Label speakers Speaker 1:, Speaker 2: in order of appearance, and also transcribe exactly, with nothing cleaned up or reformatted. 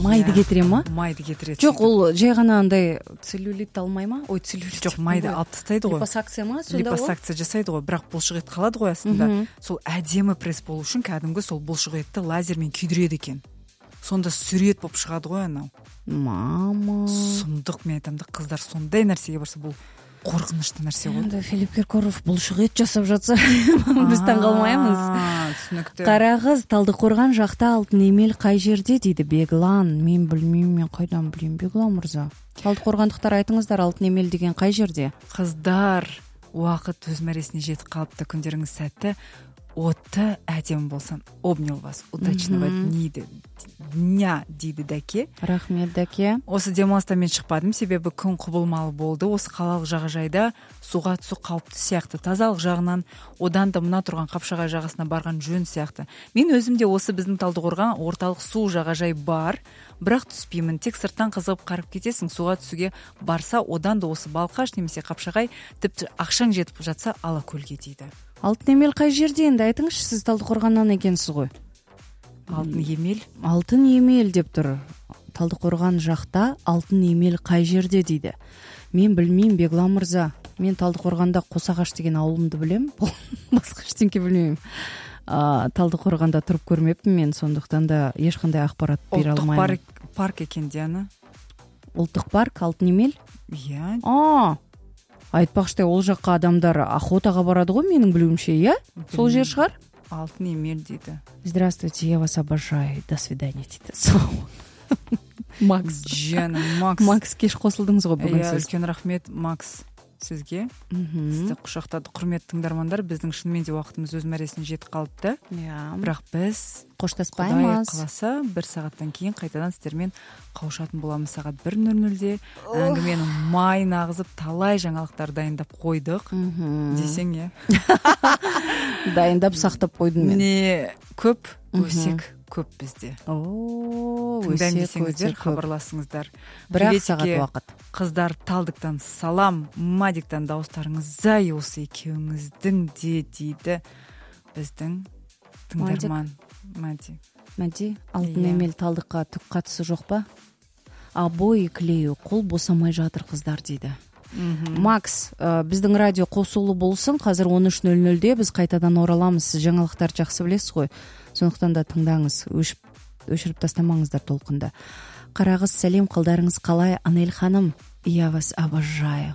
Speaker 1: майды кетире ма?
Speaker 2: Майды кетирет.
Speaker 1: Жок, ол жай гана андай целлюлит алмай ма? Ой, целлюлит
Speaker 2: жок, майды алып тастайды го.
Speaker 1: Липосакция ма? Сонда ол
Speaker 2: липосакция жасайды го, бирок булшук эт калады го астында. Сол әдемі пресс болуу үчүн кәдімгі сол булшук этти лазермен күйдүрөт экен. Сонда сүрөт болуп чыгады го анау.
Speaker 1: Мама.
Speaker 2: Сундук, мен айтам да, кыздар сондай нерсеге барса бул коркунучтуу нерсе го.
Speaker 1: Анда Филипп Киркоров булшук эт жасап жатса, биз таң калмайбыз.
Speaker 2: Түшүнүктүү.
Speaker 1: Карагыз, Талдыкорган жакта алтын эмел кай жерде дейди Беглан. Мен билмейм, мен кайдан билейм Беглан мырза. Талдыкоргандыктар айтыңыздар, алтын эмел деген кай жерде?
Speaker 2: Кыздар, убакыт өз мәресине жетип калыпты, күндөрүңүз сәтті. Отты әдемі болсан, обнял вас, удачного дниді, дня дейді дәке.
Speaker 1: Рахмет дәке.
Speaker 2: Осы демалыстан мен шықпадым, себебі күн құбылмалы болды. Осы қалалық жағажайда суға түсу қауіпті сияқты. Тазалық жағынан одан да мына тұрған Қапшағай жағасына барған жөн сияқты. Мен өзімде осы біздің Талдықорған орталық су жағажай бар, бірақ түспеймін. Тек сырттан қызығып қарып кетесің. Суға түсуге барса, одан да осы Балқаш немесе Қапшағай, тіпті ақшаң жетіп жатса Алакөлге дейді.
Speaker 1: Алтын эмел кай жерде енді айтыңызшы, сіз Талдыкорганнан екенсіз ғой.
Speaker 2: Алтын емел?
Speaker 1: Алтын емел деп тұр. Талдыкорган жақта алтын емел кай жерде дейді. Мен білмеймін Беглан мырза. Мен Талдыкорганда Қосағаш деген ауылымды білем. Басқа ештеңке білмеймін. Талдыкорганда тұрып көрмеппін мен, сондықтан да ешқандай ақпарат бере алмаймын.
Speaker 2: Ұлттық парк екен Диана.
Speaker 1: Ұлттық парк, алтын емел?
Speaker 2: Иә.
Speaker 1: А, айтпақшы, ол жаққа адамдар охотаға барады ғой, менің білуімше, иә? Сол жер шығар?
Speaker 2: Алтын емел дейді.
Speaker 1: Здравствуйте, я вас обожаю. До свидания дейді. Макс.
Speaker 2: Жана, Макс.
Speaker 1: Макс, кеш қосылдыңыз ғой бүгін сіз.
Speaker 2: Үлкен рахмет, Макс, сізге. Сізді құшақтады. Құрметті тыңдармандар, біздің шынымен де уақытымыз өз мәресіне жетіп қалыпты. Бірақ біз
Speaker 1: қоштаспаймыз.
Speaker 2: Құдай қаласа бір сағаттан кейін қайтадан сіздермен қауышатын боламыз сағат бір нөл нөлде. Әңгіменің майын ағызып талай жаңалықтар дайындап қойдық. Десең, е.
Speaker 1: Дайындап сақтап қойдым мен.
Speaker 2: Не көп, өсек көп бізде.
Speaker 1: О,
Speaker 2: тыңдайын десеңіздер, хабарласыңыздар.
Speaker 1: Бір-ақ сағат уақыт.
Speaker 2: Қыздар, Талдықтан салам, Мадиктан дауыстарыңыз зай, осы екеуіңіздің де дейді біздің тыңдарман. Мади.
Speaker 1: Мади, алтын емел Талдыққа түк қатысы жоқ па? Обои клею, қол босамай жатыр қыздар дейді. Макс, біздің радио қосулы болсын, қазір он үш нөл нөлде біз қайтадан ораламыз. Сіз жаңалықтар жақсы білесіз ғой, сондықтан да тыңдаңыз, өшіріп тастамаңыздар толқында. Қарағыз, сәлем, қалдарыңыз қалай? Анель ханым, я вас обожаю.